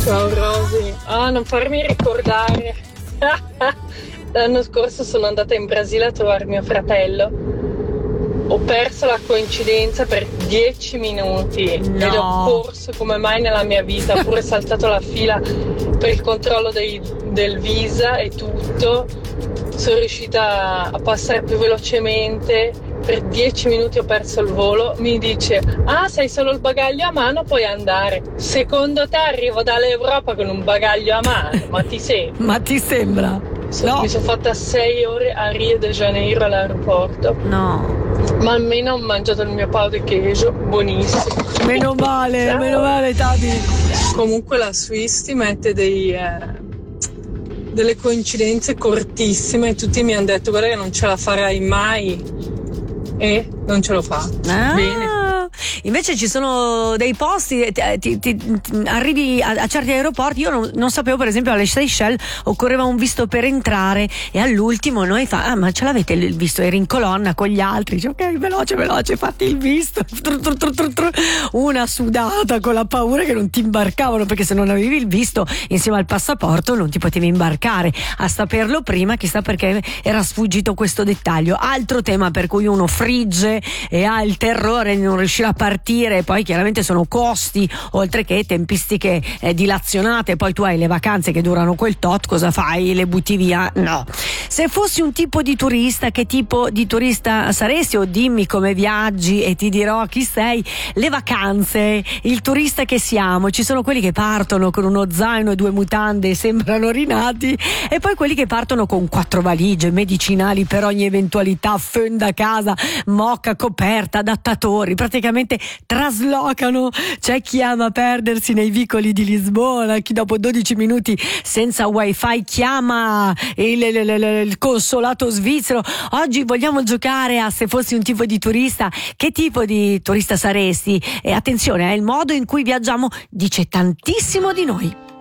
Ciao Rosy, non farmi ricordare. L'anno scorso sono andata in Brasile a trovare mio fratello. Ho perso la coincidenza per 10 minuti ed ho corso come mai nella mia vita, ho pure saltato la fila per il controllo del visa e tutto. Sono riuscita a passare più velocemente. Per 10 minuti ho perso il volo. Mi dice: sei solo il bagaglio a mano, puoi andare. Secondo te arrivo dall'Europa con un bagaglio a mano? Ma ti sembra? Ma ti sembra? No. Mi sono fatta 6 ore a Rio de Janeiro all'aeroporto. No. Ma almeno ho mangiato il mio pao di queijo, buonissimo. Meno male Tabi. Comunque la Swiss ti mette delle coincidenze cortissime e tutti mi hanno detto: guarda che non ce la farai mai. E non ce lo fa. Bene. Invece ci sono dei posti, arrivi a certi aeroporti. Io non sapevo, per esempio alle Seychelles occorreva un visto per entrare e all'ultimo noi ma ce l'avete il visto? Eri in colonna con gli altri, dice, ok, veloce, fatti il visto. Una sudata con la paura che non ti imbarcavano, perché se non avevi il visto insieme al passaporto non ti potevi imbarcare. A saperlo prima, chissà perché era sfuggito questo dettaglio. Altro tema per cui uno frigge e ha il terrore di non riuscire a partire, poi chiaramente sono costi oltre che tempistiche dilazionate. Poi tu hai le vacanze che durano quel tot, cosa fai? Le butti via? No. Se fossi un tipo di turista, che tipo di turista saresti? O dimmi come viaggi e ti dirò chi sei. Le vacanze, il turista che siamo, ci sono quelli che partono con uno zaino e 2 mutande e sembrano rinati, e poi quelli che partono con 4 valigie, medicinali per ogni eventualità, fön da casa, mocca, coperta, adattatori, praticamente traslocano. C'è chi ama perdersi nei vicoli di Lisbona, chi dopo 12 minuti senza wifi chiama il consolato svizzero. Oggi vogliamo giocare a se fossi un tipo di turista, che tipo di turista saresti? E attenzione, il modo in cui viaggiamo dice tantissimo di noi.